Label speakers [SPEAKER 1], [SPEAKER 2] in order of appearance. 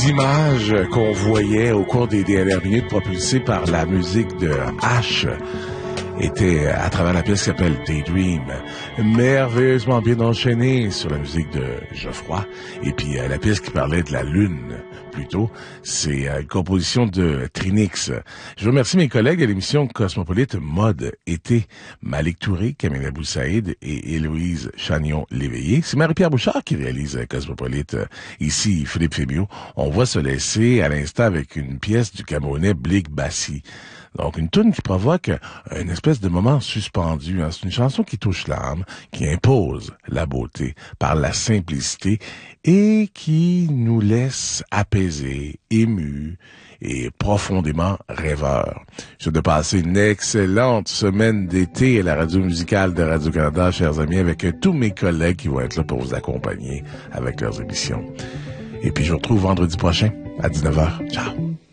[SPEAKER 1] Images qu'on voyait au cours des dernières minutes propulsées par la musique de H était à travers la pièce qui s'appelle Daydream, merveilleusement bien enchaînée sur la musique de Geoffroy, et puis la pièce qui parlait de la Lune, plutôt, c'est une composition de Trinix. Je remercie mes collègues à l'émission Cosmopolite Mode Été, Malik Touré, Camille Abou-Saïd et Héloïse Chagnon-Léveillé. C'est Marie-Pierre Bouchard qui réalise Cosmopolite. Ici, Philippe Fémiot. On va se laisser à l'instant avec une pièce du Camerounais Blik Bassi. Donc, une toune qui provoque une espèce de moment suspendu. Hein. C'est une chanson qui touche l'âme, qui impose la beauté par la simplicité et qui nous laisse apaisés, émus et profondément rêveurs. Je souhaite de passer une excellente semaine d'été à la radio musicale de Radio-Canada, chers amis, avec tous mes collègues qui vont être là pour vous accompagner avec leurs émissions. Et puis, je vous retrouve vendredi prochain à 19h. Ciao!